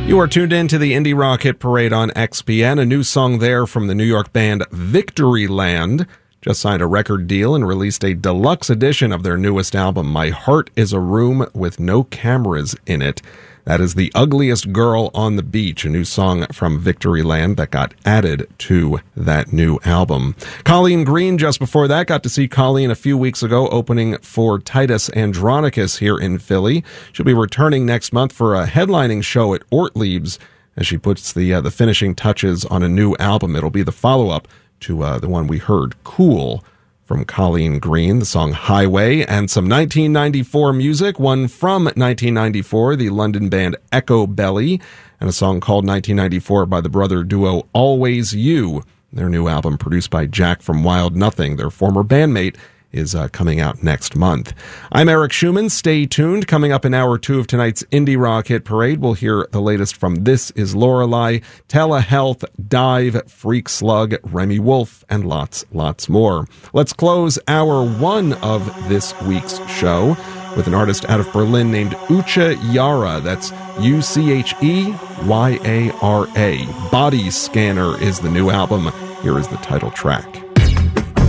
You are tuned in to the Indie Rock Hit Parade on XPN. A new song there from the New York band Victoryland. Just signed a record deal and released a deluxe edition of their newest album, My Heart is a Room with No Cameras in It. That is The Ugliest Girl on the Beach, a new song from Victoryland that got added to that new album. Colleen Green, just before that, got to see Colleen a few weeks ago opening for Titus Andronicus here in Philly. She'll be returning next month for a headlining show at Ortlieb's as she puts the finishing touches on a new album. It'll be the follow-up to the one we heard, Cool, from Colleen Green, the song Highway, and some 1994 music, one from 1994, the London band Echo Belly, and a song called 1994 by the brother duo Always You. Their new album, produced by Jack from Wild Nothing, their former bandmate, is coming out next month. I'm Eric Schumann. Stay tuned. Coming up in hour 2 of tonight's Indie Rock Hit Parade, we'll hear the latest from This Is Lorelei, Telehealth, Dive, Freak Slug, Remy Wolf, and lots more. Let's close hour 1 of this week's show with an artist out of Berlin named Uche Yara. That's Ucheyara. Body Scanner is the new album. Here is the title track.